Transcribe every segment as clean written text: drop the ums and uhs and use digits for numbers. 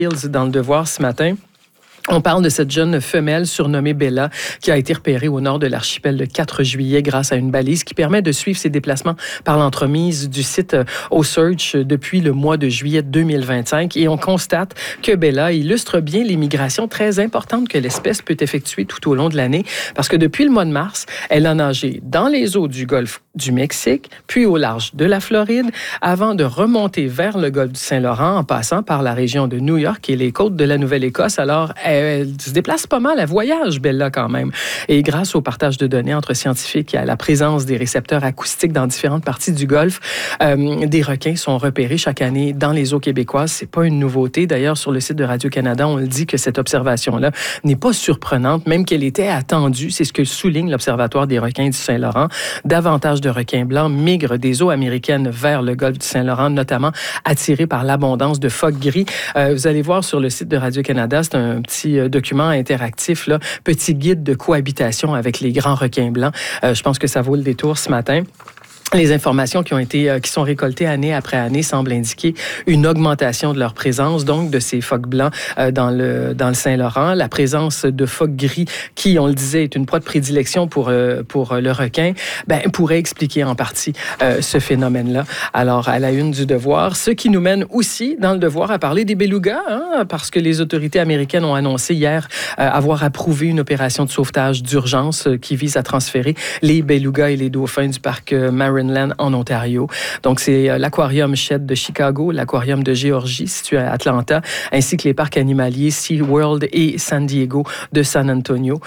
dans le Devoir ce matin. On parle de cette jeune femelle surnommée Bella qui a été repérée au nord de l'archipel le 4 juillet grâce à une balise qui permet de suivre ses déplacements par l'entremise du site OSearch depuis le mois de juillet 2025. Et on constate que Bella illustre bien les migrations très importantes que l'espèce peut effectuer tout au long de l'année parce que depuis le mois de mars, elle a nagé dans les eaux du golfe du Mexique, puis au large de la Floride, avant de remonter vers le golfe du Saint-Laurent en passant par la région de New York et les côtes de la Nouvelle-Écosse. Alors, elle se déplace pas mal, elle voyage, Bella, quand même. Et grâce au partage de données entre scientifiques et à la présence des récepteurs acoustiques dans différentes parties du Golfe, des requins sont repérés chaque année dans les eaux québécoises. C'est pas une nouveauté. D'ailleurs, sur le site de Radio-Canada, on le dit que cette observation-là n'est pas surprenante, même qu'elle était attendue. C'est ce que souligne l'Observatoire des requins du Saint-Laurent. Davantage de requins blancs migrent des eaux américaines vers le Golfe du Saint-Laurent, notamment attirés par l'abondance de phoques gris. Vous allez voir sur le site de Radio-Canada, c'est un petit document interactif, là, petit guide de cohabitation avec les grands requins blancs. Je pense que ça vaut le détour ce matin. Les informations qui sont récoltées année après année semblent indiquer une augmentation de leur présence, donc de ces phoques blancs dans le Saint-Laurent. La présence de phoques gris, qui, on le disait, est une proie de prédilection pour le requin, pourrait expliquer en partie ce phénomène-là. Alors, à la une du Devoir, ce qui nous mène aussi dans le Devoir à parler des belugas, parce que les autorités américaines ont annoncé hier avoir approuvé une opération de sauvetage d'urgence qui vise à transférer les belugas et les dauphins du parc Marineland en Ontario. Donc, c'est l'aquarium Shedd de Chicago, l'aquarium de Géorgie situé à Atlanta, ainsi que les parcs animaliers SeaWorld et San Diego de San Antonio,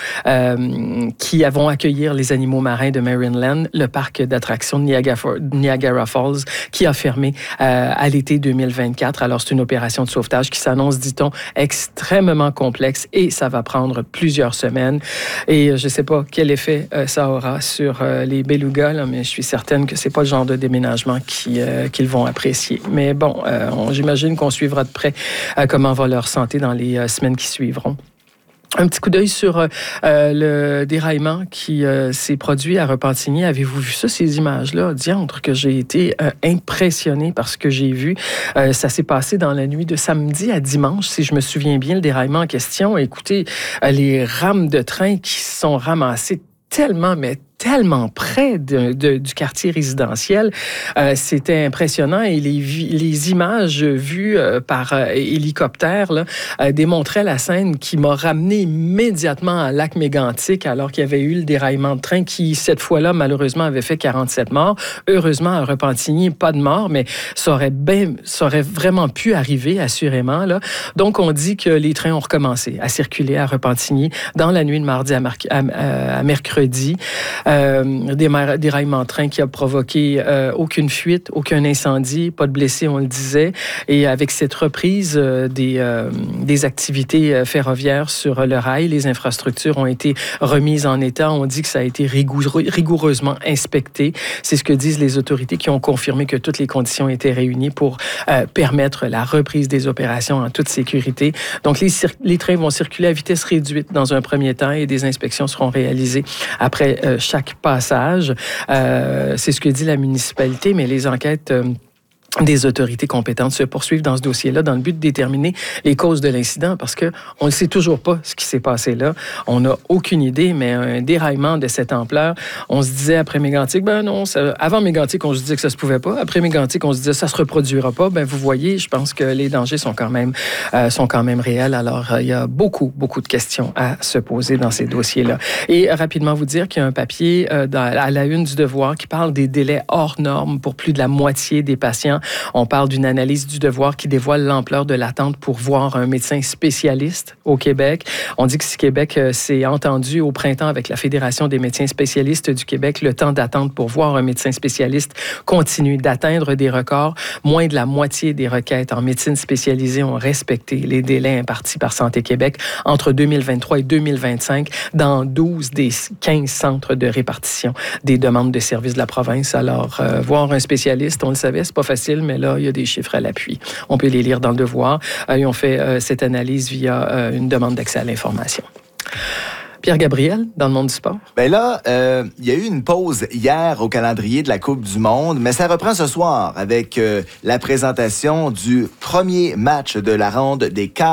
qui vont accueillir les animaux marins de Marineland, le parc d'attractions de Niagara Falls, qui a fermé à l'été 2024. Alors, c'est une opération de sauvetage qui s'annonce, dit-on, extrêmement complexe et ça va prendre plusieurs semaines. Et je ne sais pas quel effet ça aura sur les belugas, là, mais je suis certaine que c'est pas le genre de déménagement qu'ils vont apprécier. Mais bon, j'imagine qu'on suivra de près comment va leur santé dans les semaines qui suivront. Un petit coup d'œil sur le déraillement qui s'est produit à Repentigny. Avez-vous vu ça, ces images-là? Diantre que j'ai été impressionné par ce que j'ai vu. Ça s'est passé dans la nuit de samedi à dimanche, si je me souviens bien, le déraillement en question. Écoutez, les rames de train qui se sont ramassées tellement près du quartier résidentiel. C'était impressionnant et les images vues par hélicoptère là, démontraient la scène qui m'a ramené immédiatement à Lac-Mégantic alors qu'il y avait eu le déraillement de train qui, cette fois-là, malheureusement, avait fait 47 morts. Heureusement, à Repentigny, pas de morts, mais ça aurait vraiment pu arriver, assurément. Là. Donc, on dit que les trains ont recommencé à circuler à Repentigny dans la nuit de mardi à mercredi. Déraillement de train qui a provoqué aucune fuite, aucun incendie, pas de blessés, on le disait. Et avec cette reprise des activités ferroviaires sur le rail, les infrastructures ont été remises en état. On dit que ça a été rigoureusement inspecté. C'est ce que disent les autorités qui ont confirmé que toutes les conditions étaient réunies pour permettre la reprise des opérations en toute sécurité. Donc, les trains vont circuler à vitesse réduite dans un premier temps et des inspections seront réalisées après chaque passage. C'est ce que dit la municipalité, mais les enquêtes des autorités compétentes se poursuivent dans ce dossier-là dans le but de déterminer les causes de l'incident parce que on ne sait toujours pas ce qui s'est passé là. On n'a aucune idée, mais un déraillement de cette ampleur, on se disait après Mégantic, avant Mégantic, on se disait que ça se pouvait pas. Après Mégantic, on se disait ça se reproduira pas. Vous voyez, je pense que les dangers sont quand même réels. Alors, il y a beaucoup de questions à se poser dans ces dossiers-là. Et rapidement vous dire qu'il y a un papier à la une du Devoir qui parle des délais hors normes pour plus de la moitié des patients. On parle d'une analyse du Devoir qui dévoile l'ampleur de l'attente pour voir un médecin spécialiste au Québec. On dit que si Québec s'est entendu au printemps avec la Fédération des médecins spécialistes du Québec, le temps d'attente pour voir un médecin spécialiste continue d'atteindre des records. Moins de la moitié des requêtes en médecine spécialisée ont respecté les délais impartis par Santé Québec entre 2023 et 2025 dans 12 des 15 centres de répartition des demandes de services de la province. Alors, voir un spécialiste, on le savait, c'est pas facile, mais là, il y a des chiffres à l'appui. On peut les lire dans le Devoir. Ils ont fait cette analyse via une demande d'accès à l'information. Pierre Gabriel, dans le monde du sport? Ben là, il y a eu une pause hier au calendrier de la Coupe du Monde, mais ça reprend ce soir avec la présentation du premier match de la ronde des quarts